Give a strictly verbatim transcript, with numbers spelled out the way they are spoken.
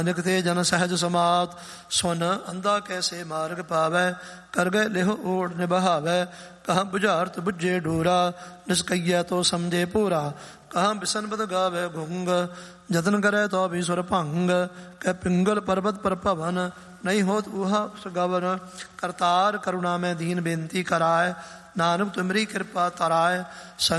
ਨਿਕ ਤੇ ਜਨ ਸਹਿਜ ਸਮਾਤ, ਸੁਨ ਅੰਧਾ ਕੈਸੇ ਮਾਰਗ ਪਾਵੈ, ਕਰ ਗਏ ਲਿਹ ਓੜ ਨਿਬਹਾਵੈ। ਕਹਾਂ ਬੁਝਾਰਤ ਬੁੱਝੇ ਡੋਰਾ, ਨਿਸਕਈਆ ਤੋ ਸਮਝੇ ਭੋਰਾ। ਕਹਾਂ ਬਿਸਨ ਬਦ ਗਾਵੈ ਗੁੰਗ, ਜਤਨ ਕਰੈ ਤੋ ਵੀ ਸੁਰ ਭੰਗ। ਕਹਿ ਪਿੰਗਲ ਪਰਬਤ ਪਰ ਭਵਨ, ਨਹੀਂ ਹੋਤ ਊਹਾ ਉਸ ਗਵਨ। ਕਰਤਾਰ ਕਰੁਣਾ ਮੈਂ ਦੀਨ ਬੇਨਤੀ ਕਰਾਏ, ਨਾਨਕ ਤੁਮਰੀ ਕਿਰਪਾ ਤਰਾਏ।